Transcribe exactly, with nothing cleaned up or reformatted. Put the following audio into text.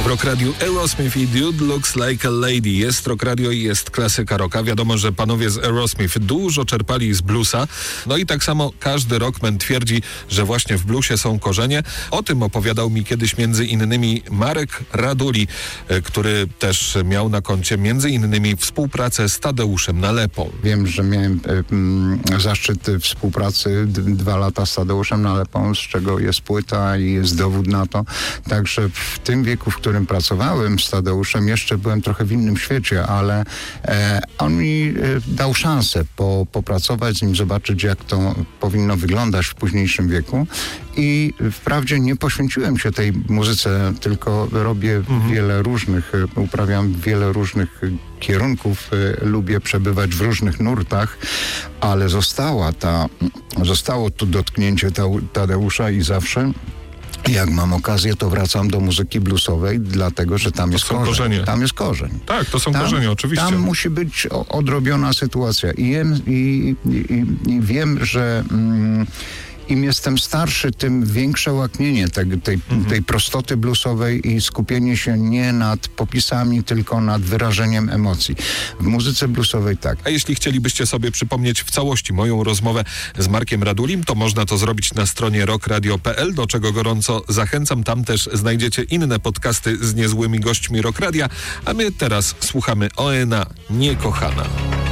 W Rock Radio Aerosmith i Dude Looks Like a Lady. Jest Rock Radio i jest klasyka rocka. Wiadomo, że panowie z Aerosmith dużo czerpali z bluesa. No i tak samo każdy rockman twierdzi, że właśnie w bluesie są korzenie. O tym opowiadał mi kiedyś między innymi Marek Raduli, który też miał na koncie między innymi współpracę z Tadeuszem Nalepą. Wiem, że miałem e, zaszczyt współpracy d- dwa lata z Tadeuszem Nalepą, z czego jest płyta i jest dowód na to. Także w tym wieku, w którym pracowałem z Tadeuszem, jeszcze byłem trochę w innym świecie, ale e, on mi e, dał szansę po, popracować z nim, zobaczyć, jak to powinno wyglądać w późniejszym wieku. I wprawdzie nie poświęciłem się tej muzyce, tylko robię mhm. wiele różnych, uprawiam wiele różnych kierunków, lubię przebywać w różnych nurtach, ale została ta, zostało tu dotknięcie Tadeusza i zawsze jak mam okazję, to wracam do muzyki bluesowej, dlatego, że tam to jest są korzeń. korzenie. Tam jest korzeń. Tak, to są tam, korzenie, oczywiście. Tam musi być o, odrobiona sytuacja. I, jem, i, i, i wiem, że mm, im jestem starszy, tym większe łaknienie tej, tej, mhm. tej prostoty bluesowej i skupienie się nie nad popisami, tylko nad wyrażeniem emocji. W muzyce bluesowej tak. A jeśli chcielibyście sobie przypomnieć w całości moją rozmowę z Markiem Radulim, to można to zrobić na stronie rock radio kropka p l, do czego gorąco zachęcam. Tam też znajdziecie inne podcasty z niezłymi gośćmi Rock Radia, a my teraz słuchamy O N A Niekochana.